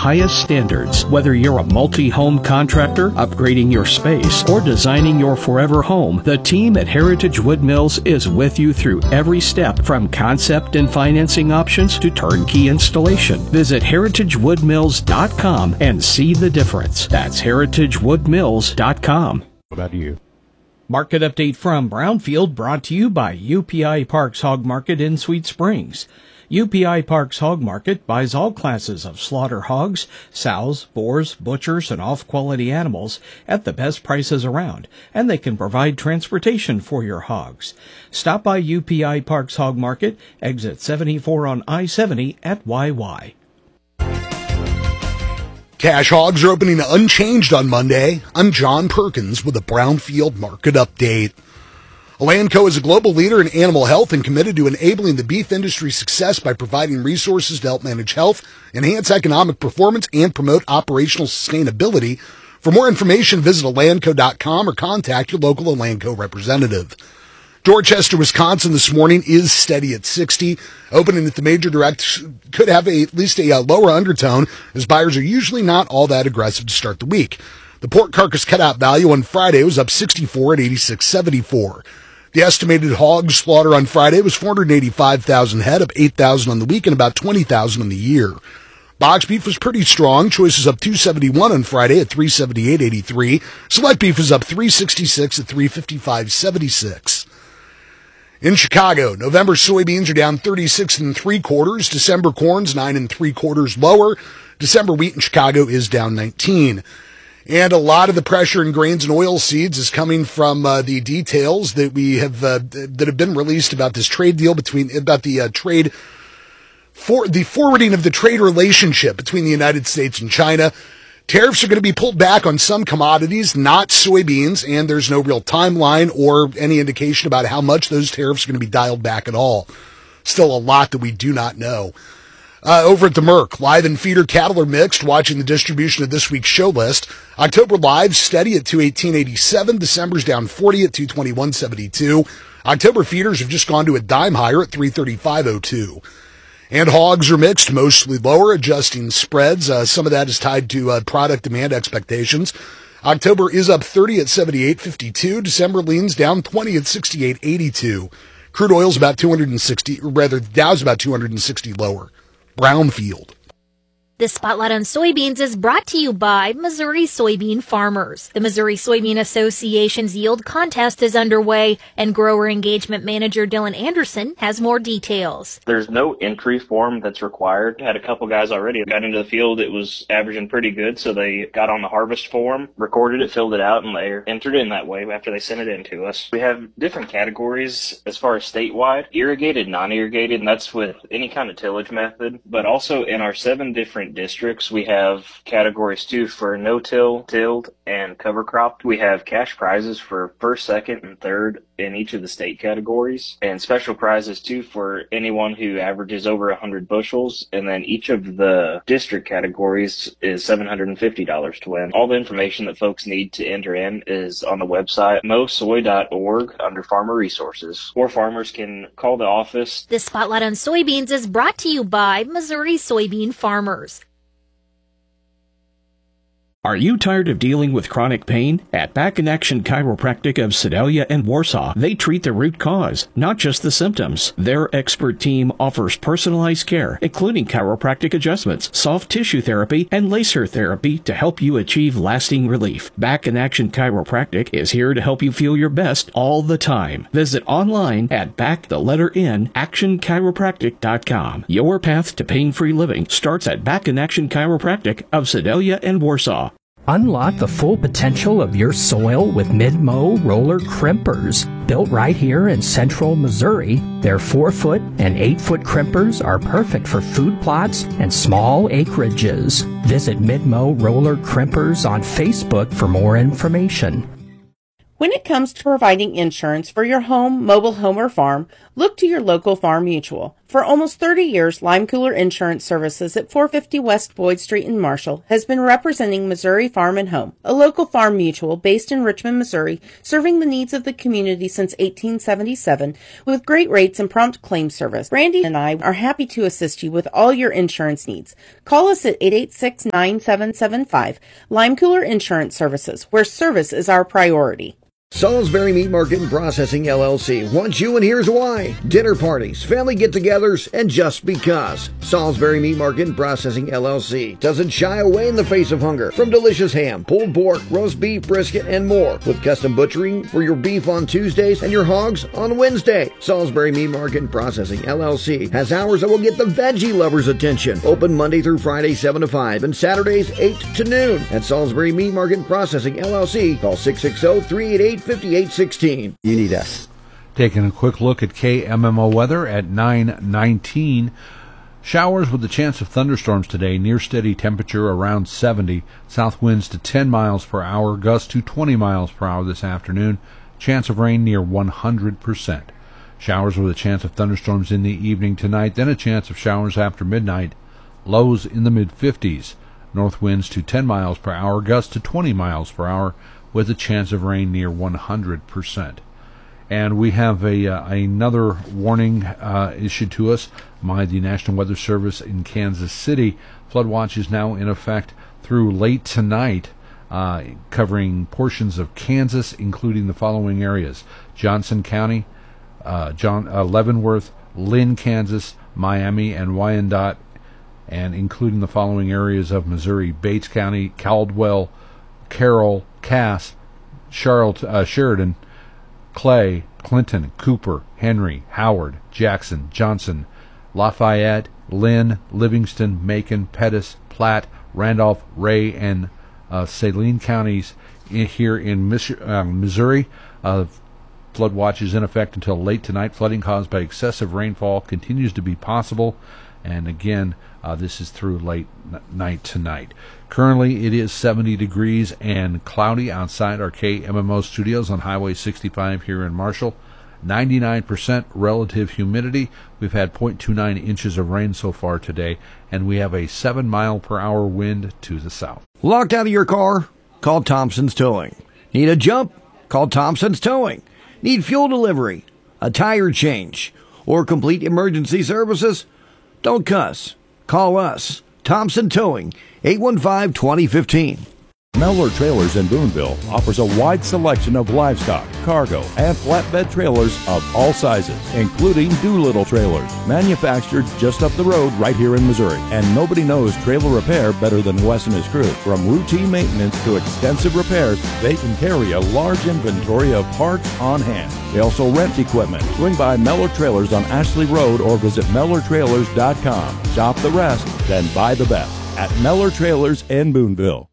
highest standards. Whether you're a multi-home contractor, upgrading your space, or designing your forever home, the team at Heritage Wood Mills is with you through every step, from concept and financing options to turnkey installation. Visit heritagewoodmills.com and see the difference. That's heritagewoodmills.com. What about you? Market update from Brownfield, brought to you by UPI Parks Hog Market in Sweet Springs. UPI Parks Hog Market buys all classes of slaughter hogs, sows, boars, butchers, and off-quality animals at the best prices around, and they can provide transportation for your hogs. Stop by UPI Parks Hog Market, exit 74 on I-70 at YY. Cash hogs are opening unchanged on Monday. I'm John Perkins with a Brownfield Market Update. Elanco is a global leader in animal health and committed to enabling the beef industry's success by providing resources to help manage health, enhance economic performance, and promote operational sustainability. For more information, visit elanco.com or contact your local Elanco representative. Dorchester, Wisconsin this morning is steady at 60. Opening at the major direct could have at least a lower undertone, as buyers are usually not all that aggressive to start the week. The pork carcass cutout value on Friday was up 64 at 86.74. The estimated hog slaughter on Friday was 485,000 head, up 8,000 on the week and about 20,000 on the year. Box beef was pretty strong. Choice is up 271 on Friday at 378.83. Select beef is up 366 at 355.76. In Chicago, November soybeans are down 36 3/4. December corn's 9 3/4 lower. December wheat in Chicago is down 19. And a lot of the pressure in grains and oil seeds is coming from the details that we have that have been released about this trade deal the forwarding of the trade relationship between the United States and China. Tariffs are going to be pulled back on some commodities, not soybeans, and there's no real timeline or any indication about how much those tariffs are going to be dialed back at all. Still a lot that we do not know. Over at the Merc, live and feeder cattle are mixed, watching the distribution of this week's show list. October live steady at 218.87. December's down 40 at 221.72. October feeders have just gone to a dime higher at 335.02. And hogs are mixed, mostly lower, adjusting spreads. Some of that is tied to product demand expectations. October is up 30 at 78.52. December leans down 20 at 68.82. Crude oil's about Dow's about 260 lower. Brownfield. This Spotlight on Soybeans is brought to you by Missouri Soybean Farmers. The Missouri Soybean Association's yield contest is underway, and Grower Engagement Manager Dylan Anderson has more details. There's no entry form that's required. Had a couple guys already got into the field. It was averaging pretty good, so they got on the harvest form, recorded it, filled it out, and they entered it in that way after they sent it in to us. We have different categories as far as statewide: irrigated, non-irrigated, and that's with any kind of tillage method. But also in our 7 different districts, we have categories too for no-till, tilled, and cover crop. We have cash prizes for first, second, and third in each of the state categories, and special prizes too for anyone who averages over 100 bushels. And then each of the district categories is $750 to win. All the information that folks need to enter in is on the website mosoy.org under Farmer Resources, or farmers can call the office. This Spotlight on Soybeans is brought to you by Missouri Soybean Farmers. Are you tired of dealing with chronic pain? At Back in Action Chiropractic of Sedalia and Warsaw, they treat the root cause, not just the symptoms. Their expert team offers personalized care, including chiropractic adjustments, soft tissue therapy, and laser therapy to help you achieve lasting relief. Back in Action Chiropractic is here to help you feel your best all the time. Visit online at actionchiropractic.com. Your path to pain-free living starts at Back in Action Chiropractic of Sedalia and Warsaw. Unlock the full potential of your soil with Mid-Mow roller crimpers. Built right here in central Missouri, their 4-foot and 8-foot crimpers are perfect for food plots and small acreages. Visit Mid-Mow roller crimpers on Facebook for more information. When it comes to providing insurance for your home, mobile home, or farm, Look to your local Farm Mutual. For almost 30 years, Lime Cooler Insurance Services at 450 West Boyd Street in Marshall has been representing Missouri Farm and Home, a local farm mutual based in Richmond, Missouri, serving the needs of the community since 1877 with great rates and prompt claim service. Randy and I are happy to assist you with all your insurance needs. Call us at 886-9775, Lime Cooler Insurance Services, where service is our priority. Salisbury Meat Market and Processing LLC wants you, and here's why. Dinner parties, family get-togethers, and just because. Salisbury Meat Market and Processing LLC doesn't shy away in the face of hunger. From delicious ham, pulled pork, roast beef, brisket, and more. With custom butchering for your beef on Tuesdays and your hogs on Wednesday. Salisbury Meat Market and Processing LLC has hours that will get the veggie lovers' attention. Open Monday through Friday 7 to 5 and Saturdays 8 to noon. At Salisbury Meat Market and Processing LLC, call 660-388-5816. You need us. Taking a quick look at KMMO weather at 9:19. Showers with a chance of thunderstorms today. Near steady temperature around 70. South winds to 10 miles per hour. Gusts to 20 miles per hour this afternoon. Chance of rain near 100%. Showers with a chance of thunderstorms in the evening tonight. Then a chance of showers after midnight. Lows in the mid-50s. North winds to 10 miles per hour. Gusts to 20 miles per hour, with a chance of rain near 100%. And we have another warning issued to us by the National Weather Service in Kansas City. Flood watch is now in effect through late tonight, covering portions of Kansas, including the following areas: Johnson County, Leavenworth, Lynn, Kansas, Miami, and Wyandotte, and including the following areas of Missouri: Bates County, Caldwell, Carroll, Cass, Sheridan, Clay, Clinton, Cooper, Henry, Howard, Jackson, Johnson, Lafayette, Lynn, Livingston, Macon, Pettis, Platte, Randolph, Ray, and Saline counties here in Missouri. Flood watch is in effect until late tonight. Flooding caused by excessive rainfall continues to be possible, and again, this is through late night tonight. Currently, it is 70 degrees and cloudy outside our KMMO studios on Highway 65 here in Marshall. 99% relative humidity. We've had 0.29 inches of rain so far today, and we have a 7-mile-per-hour wind to the south. Locked out of your car? Call Thompson's Towing. Need a jump? Call Thompson's Towing. Need fuel delivery, a tire change, or complete emergency services? Don't cuss. Call us. Thompson Towing, 815-2015. Mellor Trailers in Boonville offers a wide selection of livestock, cargo, and flatbed trailers of all sizes, including Doolittle trailers, manufactured just up the road right here in Missouri. And nobody knows trailer repair better than Wes and his crew. From routine maintenance to extensive repairs, they can carry a large inventory of parts on hand. They also rent equipment. Swing by Mellor Trailers on Ashley Road or visit MellorTrailers.com. Shop the rest, then buy the best at Mellor Trailers in Boonville.